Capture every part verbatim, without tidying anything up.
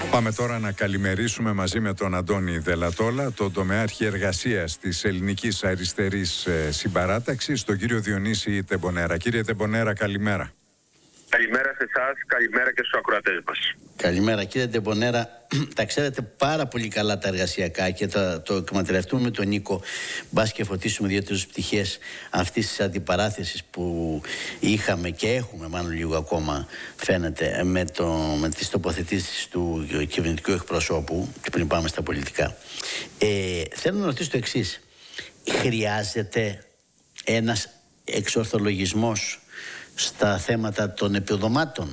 Πάμε τώρα να καλημερίσουμε μαζί με τον Αντώνη Δελατόλα, τον τομεάρχη εργασίας της Ελληνικής Αριστερής Συμπαράταξης, τον κύριο Διονύση Τεμπονέρα. Κύριε Τεμπονέρα, καλημέρα. Καλημέρα σε εσάς, καλημέρα και στους ακροατές μας. Καλημέρα κύριε Τεμπονέρα. Τα ξέρετε πάρα πολύ καλά τα εργασιακά και θα το εκμεταλλευτούμε με τον Νίκο. Μπας και φωτίσουμε δύο-τρεις πτυχές αυτής της αντιπαράθεσης που είχαμε και έχουμε, μάλλον λίγο ακόμα φαίνεται, με, το, με τις τοποθετήσεις του κυβερνητικού εκπροσώπου και πριν πάμε στα πολιτικά. Ε, θέλω να ρωτήσω το εξής. Χρειάζεται ένας εξορθολογισμός στα θέματα των επιδομάτων?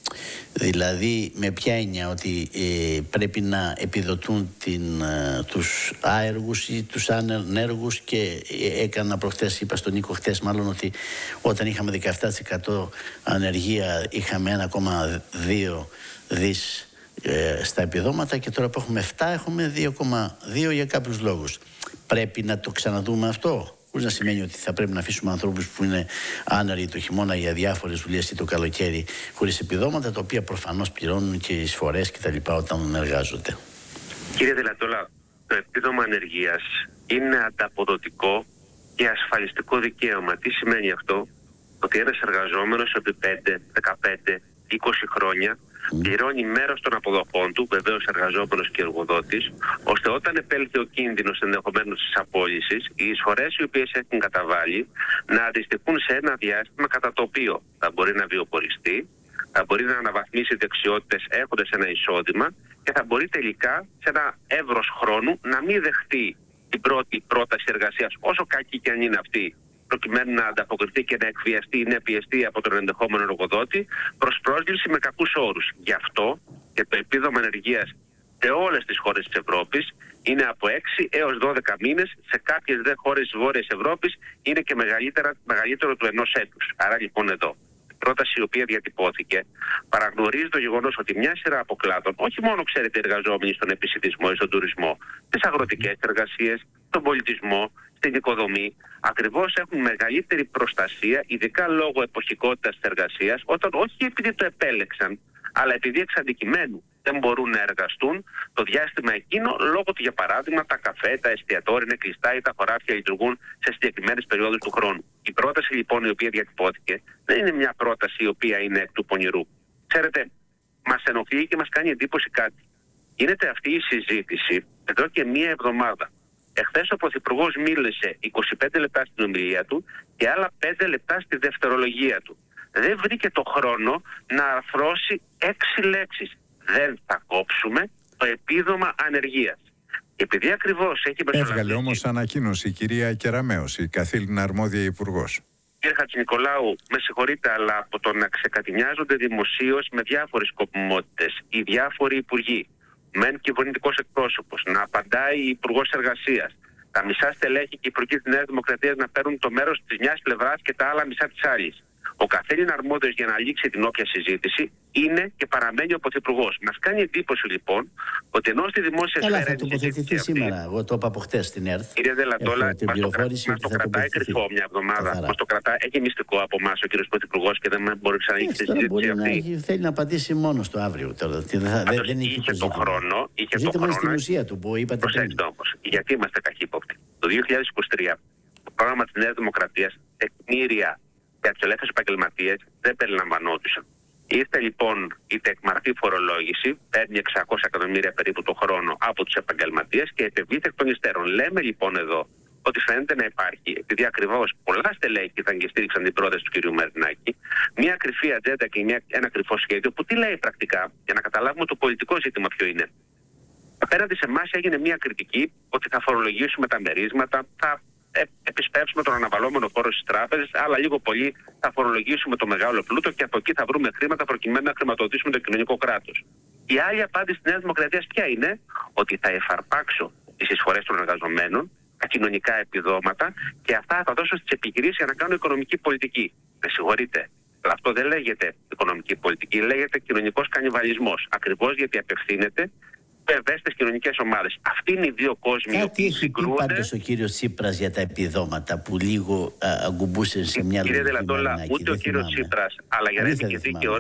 Δηλαδή με ποια έννοια, ότι ε, πρέπει να επιδοτούν την, ε, τους άεργους ή τους ανέργους, και ε, έκανα προχθές, είπα στον Νίκο χθες μάλλον, ότι όταν είχαμε δεκαεπτά τοις εκατό ανεργία είχαμε ένα κόμμα δύο δις ε, στα επιδόματα, και τώρα που έχουμε επτά έχουμε δύο κόμμα δύο για κάποιους λόγους. Πρέπει να το ξαναδούμε αυτό? Χωρίς να σημαίνει ότι θα πρέπει να αφήσουμε ανθρώπους που είναι άνεργοι το χειμώνα για διάφορες δουλειές ή το καλοκαίρι χωρίς επιδόματα, τα οποία προφανώς πληρώνουν και εισφορές και τα λοιπά όταν εργάζονται. Κύριε Δελατόλα, το επίδομα ανεργίας είναι ανταποδοτικό και ασφαλιστικό δικαίωμα. Τι σημαίνει αυτό? Ότι ένας εργαζόμενος επί πέντε, δεκαπέντε, είκοσι χρόνια πληρώνει μέρος των αποδοχών του, βεβαίως εργαζόμενος και εργοδότης, ώστε όταν επέλθει ο κίνδυνος ενδεχομένως της απόλυσης, οι εισφορές οι οποίες έχουν καταβάλει να αντιστοιχούν σε ένα διάστημα κατά το οποίο θα μπορεί να βιοποριστεί, θα μπορεί να αναβαθμίσει δεξιότητες έχοντας ένα εισόδημα και θα μπορεί τελικά σε ένα εύρος χρόνου να μην δεχτεί την πρώτη πρόταση εργασίας, όσο κακή και αν είναι αυτή, προκειμένου να ανταποκριθεί και να εκβιαστεί ή να πιεστεί από τον ενδεχόμενο εργοδότη προς πρόσληψη με κακούς όρους. Γι' αυτό και το επίδομα ανεργίας σε όλες τις χώρες της Ευρώπης είναι από έξι έως δώδεκα μήνες, σε κάποιες δε χώρες της Βόρειας Ευρώπης είναι και μεγαλύτερο του ενός έτους. Άρα λοιπόν εδώ η πρόταση η οποία διατυπώθηκε παραγνωρίζει το γεγονός ότι μια σειρά από κλάδων, όχι μόνο ξέρετε εργαζόμενοι στον επισιτισμό ή στον τουρισμό, τις αγροτικές εργασίες, τον πολιτισμό, στην οικοδομή, ακριβώς έχουν μεγαλύτερη προστασία, ειδικά λόγω εποχικότητας της εργασίας, όταν όχι επειδή το επέλεξαν, αλλά επειδή εξ αντικειμένου δεν μπορούν να εργαστούν το διάστημα εκείνο, λόγω του, για παράδειγμα, τα καφέ, τα εστιατόρια είναι κλειστά ή τα χωράφια λειτουργούν σε συγκεκριμένες περιόδους του χρόνου. Η πρόταση λοιπόν η οποία διατυπώθηκε δεν είναι μια πρόταση η οποία είναι εκ του πονηρού. Ξέρετε, μας ενοχλεί και μας κάνει εντύπωση κάτι. Γίνεται αυτή η συζήτηση εδώ και μία εβδομάδα. Εχθές ο Πρωθυπουργός μίλησε είκοσι πέντε λεπτά στην ομιλία του και άλλα πέντε λεπτά στη δευτερολογία του. Δεν βρήκε το χρόνο να αρθρώσει έξι λέξεις. Δεν θα κόψουμε το επίδομα ανεργίας. Και επειδή ακριβώς έχει μεσολαβήσει... Έβγαλε όμως ανακοίνωση η κυρία Κεραμέως, η καθήλυνα αρμόδια υπουργός. Κύριε Χατζηνικολάου, με συγχωρείτε, αλλά από το να ξεκατηνιάζονται δημοσίως με διάφορες σκοπιμότητες οι διάφοροι υπουργοί, μεν κυβερνητικός εκπρόσωπος, να απαντάει η Υπουργός Εργασίας, τα μισά στελέχη και οι υπουργοί της Νέας Δημοκρατίας να παίρνουν το μέρος της μιας πλευράς και τα άλλα μισά της άλλης. Ο καθήλυνα αρμόδιος για να λήξει την όποια συζήτηση είναι και παραμένει ο Πρωθυπουργός. Μας κάνει εντύπωση λοιπόν ότι ενώ στη δημόσια σφαίρα. Καλά, θα τοποθετηθεί σήμερα. Εγώ το είπα από χτες στην ΕΡΤ. Κύριε Δελατόλα, μας το, κρα... μας το κρατάει κρυφό μια εβδομάδα. Μας το κρατάει, έχει μυστικό από εμάς ο κύριος Πρωθυπουργός και δεν μπορεί να ξαναείξει τη συζήτηση αυτή. Να, θέλει να απαντήσει μόνος το αύριο. Τώρα. Δεν, δεν, δεν είχε το χρόνο. Είχε το χρόνο στην ουσία του που είπατε πριν. Όμως, γιατί είμαστε καχύποπτοι? Το δύο χιλιάδες είκοσι τρία το πρόγραμμα της Νέας Δημοκρατίας, τεκμήρια για τους ελεύθερους επαγγελματίες δεν περιλαμβανόντουσαν. Ήρθε λοιπόν η τεκμαρτή φορολόγηση, παίρνει εξακόσια εκατομμύρια περίπου το χρόνο από τους επαγγελματίες και επευλήθη εκ των υστέρων. Λέμε λοιπόν εδώ ότι φαίνεται να υπάρχει, επειδή ακριβώς πολλά στελέχη ήταν και στήριξαν την πρόταση του κ. Μαρινάκη, μια κρυφή ατζέντα και μια, ένα κρυφό σχέδιο που τι λέει πρακτικά, για να καταλάβουμε το πολιτικό ζήτημα ποιο είναι. Απέναντι σε εμάς έγινε μια κριτική ότι θα φορολογήσουμε τα μερίσματα, θα επισπεύσουμε τον αναβαλώμενο φόρο στις τράπεζες, αλλά λίγο πολύ θα φορολογήσουμε το μεγάλο πλούτο και από εκεί θα βρούμε χρήματα προκειμένου να χρηματοδοτήσουμε το κοινωνικό κράτος. Η άλλη απάντηση της Νέας Δημοκρατίας ποια είναι? Ότι θα εφαρπάξω τις εισφορές των εργαζομένων, τα κοινωνικά επιδόματα και αυτά θα τα δώσω στις επιχειρήσεις για να κάνω οικονομική πολιτική. Με συγχωρείτε, αλλά αυτό δεν λέγεται οικονομική πολιτική, λέγεται κοινωνικός κανιβαλισμός. Ακριβώς γιατί απευθύνεται ευαίσθητες κοινωνικές ομάδες. Αυτοί είναι οι δύο κόσμοι. Κάτι έχει πει πάντως ο κύριος Τσίπρας για τα επιδόματα που λίγο αγκουμπούσε σε μια λογική. Κύριε Δελατόλα, ούτε ο κύριος Τσίπρας, αλλά για να είναι και δίκαιος,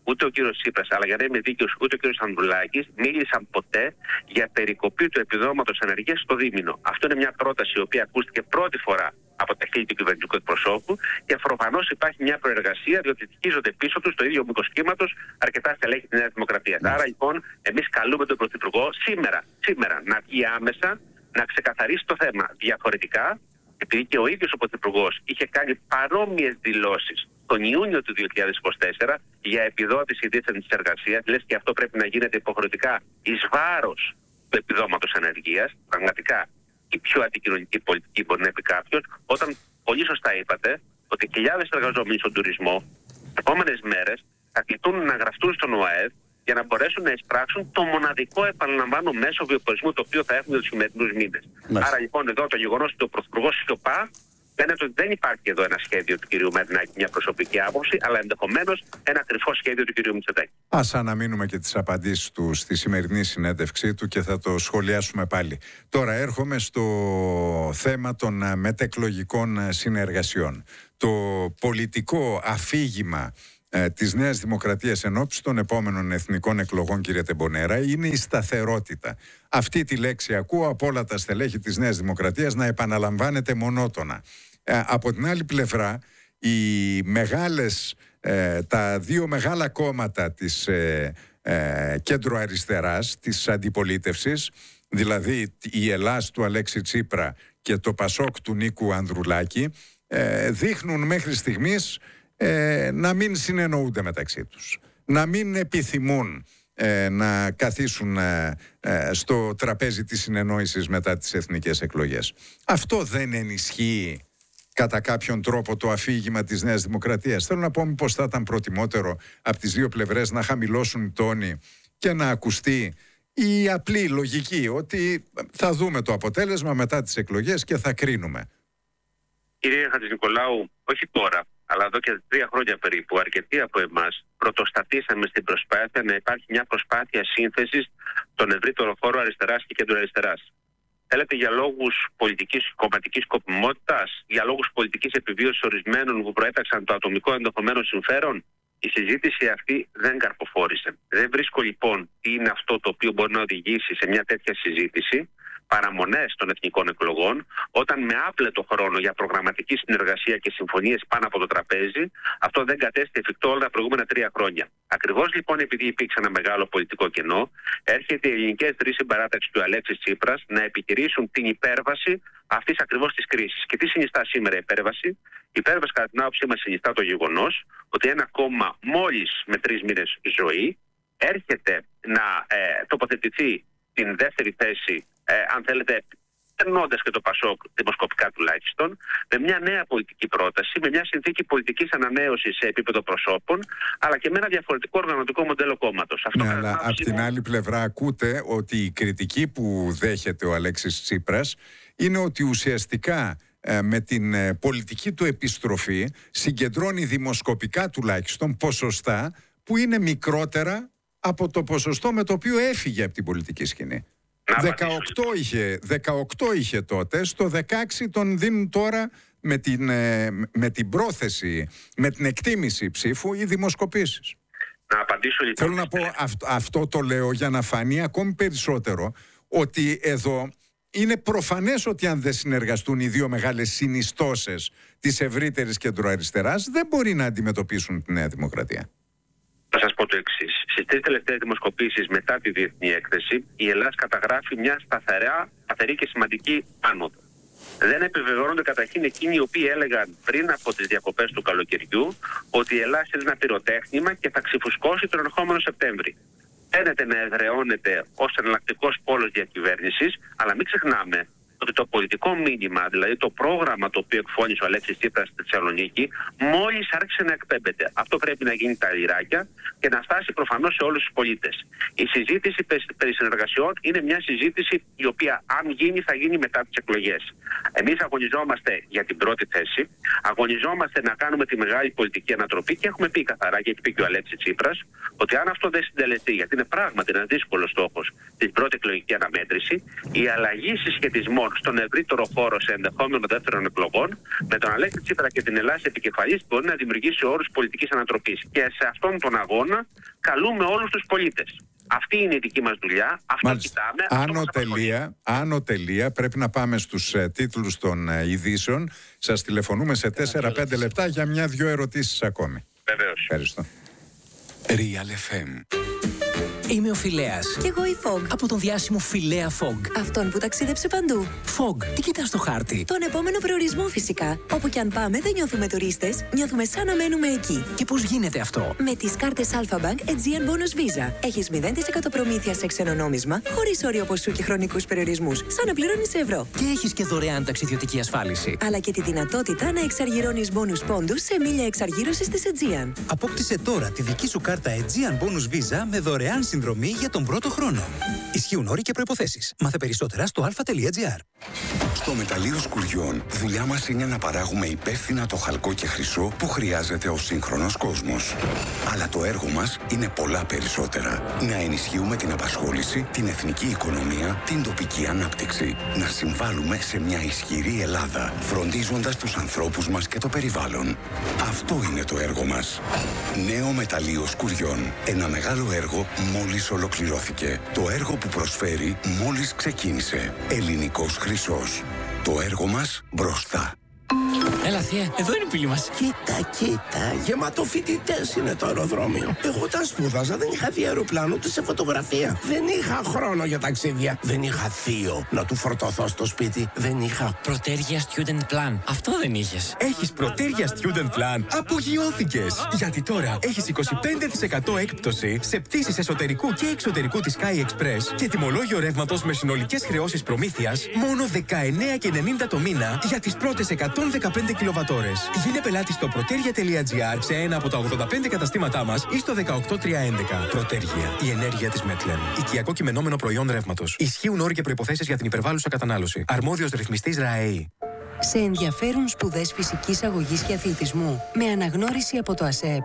ούτε ο κύριος Τσίπρας, αλλά για να είμαι δίκαιος, ούτε ο κύριος Ανδρουλάκης μίλησαν ποτέ για περικοπή του επιδόματος ανεργίας στο δίμηνο. Αυτό είναι μια πρόταση η οποία ακούστηκε πρώτη φορά από τα χείλη του κυβερνητικού εκπροσώπου και προφανώς υπάρχει μια προεργασία, διότι τυχίζονται πίσω του στο ίδιο μήκος κύματος αρκετά στελέχη της Νέας Δημοκρατίας. Mm. Άρα λοιπόν, εμείς καλούμε τον Πρωθυπουργό σήμερα, σήμερα να βγει άμεσα, να ξεκαθαρίσει το θέμα διαφορετικά, επειδή και ο ίδιος ο Πρωθυπουργός είχε κάνει παρόμοιες δηλώσεις τον Ιούνιο του δύο χιλιάδες είκοσι τέσσερα για επιδότηση δίθεν της εργασίας, λες και αυτό πρέπει να γίνεται υποχρεωτικά εις βάρος του επιδόματος ανεργίας. Πραγματικά η πιο αντικοινωνική πολιτική μπορεί να πει κάποιος, όταν πολύ σωστά είπατε ότι χιλιάδες εργαζόμενοι στον τουρισμό τις επόμενες μέρες θα κληθούν να γραφτούν στον ΟΑΕΔ για να μπορέσουν να εισπράξουν το μοναδικό, επαναλαμβάνω, μέσο βιοπορισμού το οποίο θα έχουμε τους σημερινούς μήνες. Μάλιστα. Άρα λοιπόν εδώ το γεγονός ότι ο Πρωθυπουργός σιωπά φαίνεται ότι δεν υπάρχει εδώ ένα σχέδιο του κυρίου Μαρινάκη, μια προσωπική άποψη, αλλά ενδεχομένως ένα κρυφό σχέδιο του κυρίου Μητσοτάκη. Ας αναμείνουμε και τις απαντήσεις του στη σημερινή συνέντευξή του και θα το σχολιάσουμε πάλι. Τώρα έρχομαι στο θέμα των μετεκλογικών συνεργασιών. Το πολιτικό αφήγημα ε, της Νέας Δημοκρατίας ενόψει των επόμενων εθνικών εκλογών, κύριε Τεμπονέρα, είναι η σταθερότητα. Αυτή τη λέξη ακούω από όλα τα στελέχη της Νέας Δημοκρατίας να επαναλαμβάνεται μονότονα. Ε, από την άλλη πλευρά, οι μεγάλες, ε, τα δύο μεγάλα κόμματα της ε, ε, κέντρο αριστεράς, της αντιπολίτευσης, δηλαδή η Ελλάς του Αλέξη Τσίπρα και το Πασόκ του Νίκου Ανδρουλάκη, ε, δείχνουν μέχρι στιγμής ε, να μην συνεννοούνται μεταξύ τους, να μην επιθυμούν ε, να καθίσουν ε, ε, στο τραπέζι της συνεννόησης μετά τις εθνικές εκλογές. Αυτό δεν ενισχύει κατά κάποιον τρόπο το αφήγημα της Νέας Δημοκρατίας? Θέλω να πω μήπως θα ήταν προτιμότερο από τις δύο πλευρές να χαμηλώσουν τόνοι και να ακουστεί η απλή λογική ότι θα δούμε το αποτέλεσμα μετά τις εκλογές και θα κρίνουμε. Κύριε Χατζηνικολάου, όχι τώρα, αλλά εδώ και τρία χρόνια περίπου, αρκετοί από εμάς πρωτοστατήσαμε στην προσπάθεια να υπάρχει μια προσπάθεια σύνθεσης των ευρύτερων χώρων αριστεράς και κέντρο-αριστεράς. Θέλετε για λόγους πολιτικής κομματικής σκοπιμότητας, για λόγους πολιτικής επιβίωσης ορισμένων που προέταξαν το ατομικό ενδεχομένως συμφέρον? Η συζήτηση αυτή δεν καρποφόρησε. Δεν βρίσκω λοιπόν τι είναι αυτό το οποίο μπορεί να οδηγήσει σε μια τέτοια συζήτηση, παραμονές των εθνικών εκλογών, όταν με άπλετο χρόνο για προγραμματική συνεργασία και συμφωνίες πάνω από το τραπέζι, αυτό δεν κατέστη εφικτό όλα τα προηγούμενα τρία χρόνια. Ακριβώς λοιπόν επειδή υπήρξε ένα μεγάλο πολιτικό κενό, έρχεται η ελληνική τρεις συμπαράταξη του Αλέξη Τσίπρας να επιχειρήσουν την υπέρβαση αυτής ακριβώς της κρίσης. Και τι συνιστά σήμερα η υπέρβαση? Η υπέρβαση, κατά την άποψή μας, συνιστά το γεγονός ότι ένα κόμμα μόλις με τρεις μήνες ζωή έρχεται να ε, τοποθετηθεί την δεύτερη θέση, ε, αν θέλετε, περνώντας και το Πασόκ, δημοσκοπικά τουλάχιστον, με μια νέα πολιτική πρόταση, με μια συνθήκη πολιτικής ανανέωσης σε επίπεδο προσώπων, αλλά και με ένα διαφορετικό οργανωτικό μοντέλο κόμματος. Αυτό, ναι, αλλά από την άλλη πλευρά ακούτε ότι η κριτική που δέχεται ο Αλέξης Τσίπρας είναι ότι ουσιαστικά ε, με την ε, πολιτική του επιστροφή συγκεντρώνει δημοσκοπικά τουλάχιστον ποσοστά που είναι μικρότερα από το ποσοστό με το οποίο έφυγε από την πολιτική σκηνή. δεκαοκτώ είχε, δεκαοκτώ είχε τότε, στο δεκαέξι τον δίνουν τώρα με την, με την πρόθεση, με την εκτίμηση ψήφου οι δημοσκοπήσεις. Να απαντήσω λοιπόν. Θέλω να πω, αυτό, αυτό το λέω για να φανεί ακόμη περισσότερο ότι εδώ είναι προφανές ότι αν δεν συνεργαστούν οι δύο μεγάλες συνιστώσεις της ευρύτερης κεντροαριστεράς, δεν μπορεί να αντιμετωπίσουν τη Νέα Δημοκρατία. Θα σας πω το εξής. Στις τρεις τελευταίες δημοσκοπήσεις μετά τη διεθνή έκθεση, η Ελλάδα καταγράφει μια σταθερά, σταθερή και σημαντική άνοδο. Δεν επιβεβαιώνονται καταρχήν εκείνοι οι οποίοι έλεγαν πριν από τις διακοπές του καλοκαιριού ότι η Ελλάδα είναι ένα πυροτέχνημα και θα ξεφουσκώσει τον ερχόμενο Σεπτέμβρη. Φαίνεται να εδραιώνεται ως εναλλακτικός πόλος διακυβέρνησης, αλλά μην ξεχνάμε ότι το πολιτικό μήνυμα, δηλαδή το πρόγραμμα το οποίο εκφώνησε ο Αλέξης Τσίπρας στη Θεσσαλονίκη, μόλις άρχισε να εκπέμπεται. Αυτό πρέπει να γίνει τα λιράκια και να φτάσει προφανώς σε όλους τους πολίτες. Η συζήτηση περί συνεργασιών είναι μια συζήτηση η οποία, αν γίνει, θα γίνει μετά τις εκλογές. Εμείς αγωνιζόμαστε για την πρώτη θέση, αγωνιζόμαστε να κάνουμε τη μεγάλη πολιτική ανατροπή και έχουμε πει καθαρά, και έχει πει και ο Αλέξης Τσίπρας, ότι αν αυτό δεν συντελεστεί, γιατί είναι πράγματι ένας δύσκολος στόχος, την πρώτη εκλογική αναμέτρηση, η αλλαγή συσχετισμών λοιπόν στον ευρύτερο χώρο σε ενδεχόμενο δεύτερων εκλογών, με τον Αλέξη Τσίπρα και την Ελλάδα επικεφαλής, μπορεί να δημιουργήσει όρους πολιτικής ανατροπής. Και σε αυτόν τον αγώνα καλούμε όλους τους πολίτες. Αυτή είναι η δική μας δουλειά. Αυτό Μάλιστα. κοιτάμε. Άνω τελεία, άνω τελεία, πρέπει να πάμε στους ε, τίτλους των ε, ειδήσεων. Σας τηλεφωνούμε σε τέσσερα πέντε λεπτά για μια-δυο ερωτήσεις ακόμη. Βεβαίως. Ευχαριστώ. Real εφ εμ. Είμαι ο Φιλέας. Κι εγώ η Fog. Από τον διάσημο Φιλέα Fog. Αυτόν που ταξίδεψε παντού. Fog, τι κοιτάς στο χάρτη? Τον επόμενο προορισμό φυσικά. Όπου κι αν πάμε δεν νιώθουμε τουρίστες, νιώθουμε σαν να μένουμε εκεί. Και πώς γίνεται αυτό? Με τις κάρτες Alpha Bank Aegean Bonus Visa. Έχεις μηδέν τοις εκατό προμήθεια σε ξένο νόμισμα, χωρίς όριο ποσού και χρονικούς περιορισμούς, σαν να πληρώνεις ευρώ. Και έχεις και δωρεάν ταξιδιωτική ασφάλιση. Αλλά και τη δυνατότητα να εξαργυρώνεις bonus πόντους σε μίλια εξαργύρωσης της Aegean. Απόκτησε τώρα τη δική σου κάρτα Aegean Bonus Visa με δωρεάν συνδρομή για τον πρώτο χρόνο. Ισχύουν όροι και προϋποθέσεις. Μάθε περισσότερα στο αλφα.gr. Στο μεταλλείο Σκουριών, δουλειά μας είναι να παράγουμε υπεύθυνα το χαλκό και χρυσό που χρειάζεται ο σύγχρονος κόσμος. Αλλά το έργο μας είναι πολλά περισσότερα. Να ενισχύουμε την απασχόληση, την εθνική οικονομία, την τοπική ανάπτυξη. Να συμβάλλουμε σε μια ισχυρή Ελλάδα, φροντίζοντας τους ανθρώπους μας και το περιβάλλον. Αυτό είναι το έργο μας. Νέο μεταλλείο Σκουριών. Ένα μεγάλο έργο μόλις ολοκληρώθηκε. Το έργο που προσφέρει μόλις ξεκίνησε. Ελληνικός χρυσός. Το έργο μας μπροστά. Έλα θεία, εδώ είναι η πύλη μας. Κοίτα, κοίτα, γεμάτο φοιτητές είναι το αεροδρόμιο. Εγώ τα σπούδαζα, δεν είχα δει αεροπλάνο ούτε σε φωτογραφία. Δεν είχα χρόνο για ταξίδια. Δεν είχα θείο να του φορτωθώ στο σπίτι. Δεν είχα Πρωτέργεια Student Plan. Αυτό δεν είχες. Έχεις Πρωτέργεια Student Plan. Απογειώθηκες! Γιατί τώρα έχεις είκοσι πέντε τοις εκατό έκπτωση σε πτήσεις εσωτερικού και εξωτερικού της Sky Express και τιμολόγιο ρεύματος με συνολικές χρεώσεις προμήθειας μόνο δεκαεννέα και ενενήντα το μήνα για τις πρώτες εκατόν δεκαπέντε κιλοβατόρες. Γίνε πελάτη στο πρωτέργεια.gr σε ένα από τα ογδόντα πέντε καταστήματά μας ή στο δεκαοκτώ τριακόσια έντεκα. Πρωτέργεια. Η ενέργεια της Μέτλεν. Οικιακό κειμενόμενο προϊόν ρεύματος. Ισχύουν όροι και προϋποθέσεις για την υπερβάλλουσα κατανάλωση. Αρμόδιος ρυθμιστής ΡΑΕΗ. Σε ενδιαφέρουν σπουδές φυσικής αγωγής και αθλητισμού με αναγνώριση από το ΑΣΕΠ.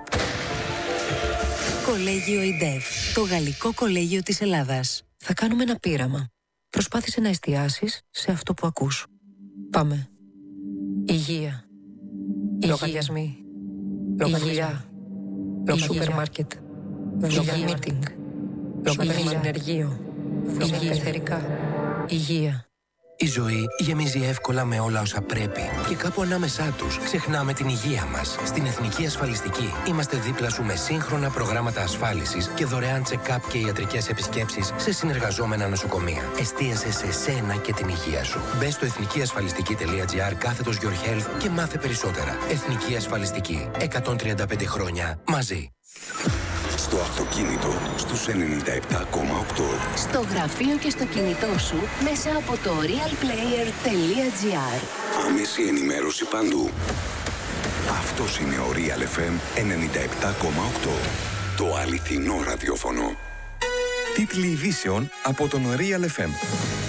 Κολέγιο ΙΝΤΕΦ. Το Γαλλικό Κολέγιο της Ελλάδας. Θα κάνουμε ένα πείραμα. Προσπάθησε να εστιάσεις σε αυτό που ακούς. Πάμε. Υγεία. Λογαριασμοί. Υγεία. Σούπερ μάρκετ. Δουλειά μίτινγκ. Υγεία. Ενεργείο. Υγεία. Εθερικά. Υγεία. Η ζωή γεμίζει εύκολα με όλα όσα πρέπει και κάπου ανάμεσά τους ξεχνάμε την υγεία μας. Στην Εθνική Ασφαλιστική είμαστε δίπλα σου με σύγχρονα προγράμματα ασφάλισης και δωρεάν check-up και ιατρικές επισκέψεις σε συνεργαζόμενα νοσοκομεία. Εστίασε σε σένα και την υγεία σου. Μπες στο εθνικιασφαλιστική.gr κάθετος Your Health και μάθε περισσότερα. Εθνική Ασφαλιστική. εκατόν τριάντα πέντε χρόνια μαζί. Στο αυτοκίνητο στους ενενήντα επτά κόμμα οκτώ. Στο γραφείο και στο κινητό σου μέσα από το realplayer.gr. Άμεση ενημέρωση παντού. Αυτός είναι ο Real εφ εμ ενενήντα επτά κόμμα οκτώ. Το αληθινό ραδιόφωνο. Τίτλοι ειδήσεων από τον Real εφ εμ.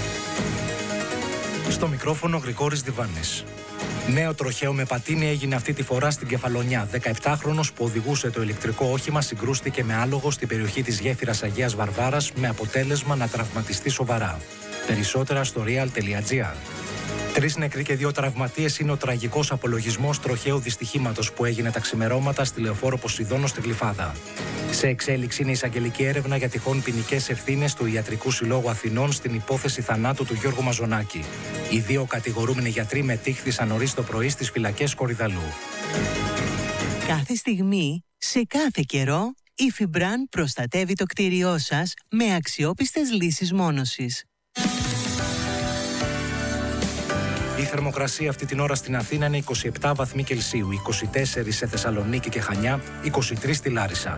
Στο μικρόφωνο Γρηγόρης Διβάνης. Νέο τροχαίο με πατίνι έγινε αυτή τη φορά στην Κεφαλονιά. δεκαεπτάχρονος που οδηγούσε το ηλεκτρικό όχημα συγκρούστηκε με άλογο στην περιοχή της γέφυρας Αγίας Βαρβάρας με αποτέλεσμα να τραυματιστεί σοβαρά. Περισσότερα στο real.gr. Τρεις νεκροί και δύο τραυματίες είναι ο τραγικός απολογισμός τροχαίου δυστυχήματος που έγινε τα ξημερώματα στη λεωφόρο Ποσειδώνο στη Γλυφάδα. Σε εξέλιξη είναι η εισαγγελική έρευνα για τυχόν ποινικές ευθύνες του Ιατρικού Συλλόγου Αθηνών στην υπόθεση θανάτου του Γιώργου Μαζονάκη. Οι δύο κατηγορούμενοι γιατροί μετήχθησαν νωρίς το πρωί στις φυλακές Κορυδαλού. Κάθε στιγμή, σε κάθε καιρό, η Φιμπραν προστατεύει το κτίριό σας με αξιόπιστες λύσεις μόνωσης. Η θερμοκρασία αυτή την ώρα στην Αθήνα είναι είκοσι επτά βαθμοί Κελσίου, είκοσι τέσσερα σε Θεσσαλονίκη και Χανιά, είκοσι τρία στη Λάρισα.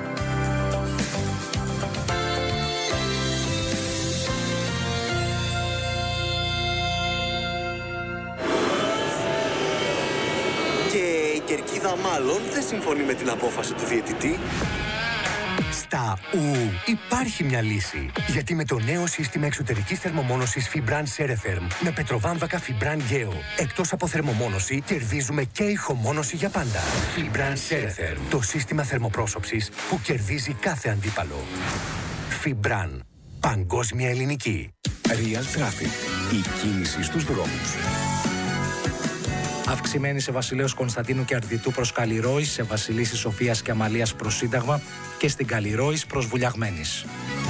Και η κερκίδα μάλλον δεν συμφωνεί με την απόφαση του διαιτητή. Στα ου υπάρχει μια λύση. Γιατί με το νέο σύστημα εξωτερικής θερμομόνωσης Fibran Ceretherm με πετροβάμβακα Fibran Geo, εκτός από θερμομόνωση, κερδίζουμε και ηχομόνωση για πάντα. Fibran Ceretherm, το σύστημα θερμοπρόσωψης που κερδίζει κάθε αντίπαλο. Fibran. Παγκόσμια Ελληνική. Real Traffic. Η κίνηση στους δρόμους. Αυξημένη σε Βασιλέως Κωνσταντίνου και Αρδιτού προς Καλλιρόης, σε Βασιλίσσης Σοφίας και Αμαλίας προς Σύνταγμα και στην Καλλιρόης προς Βουλιαγμένης.